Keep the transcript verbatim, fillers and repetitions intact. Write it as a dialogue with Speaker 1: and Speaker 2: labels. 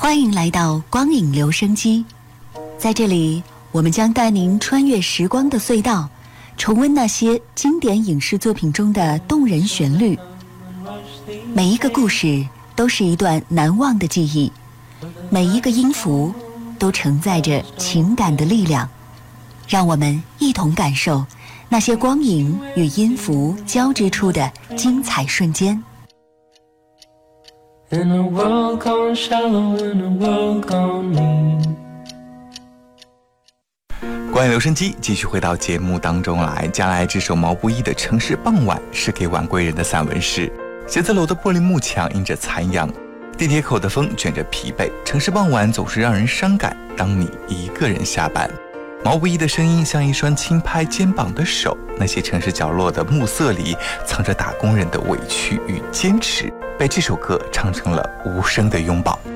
Speaker 1: 欢迎来到光影留声机，在这里我们将带您穿越时光的隧道，重温那些经典影视作品中的动人旋律。每一个故事都是一段难忘的记忆，每一个音符都承载着情感的力量。让我们一同感受那些光影与音符交织出的精彩瞬间。
Speaker 2: In a world gone shallow, in a world gone mean。
Speaker 3: 光影留声机继续回到节目当中来，接下来这首毛不易的《城市傍晚》是给晚归人的散文诗。写字楼的玻璃幕墙映着残阳，地铁口的风卷着疲惫，城市傍晚总是让人伤感。当你一个人下班，毛不易的声音像一双轻拍肩膀的手，那些城市角落的暮色里藏着打工人的委屈与坚持，被这首歌唱成了无声的拥抱。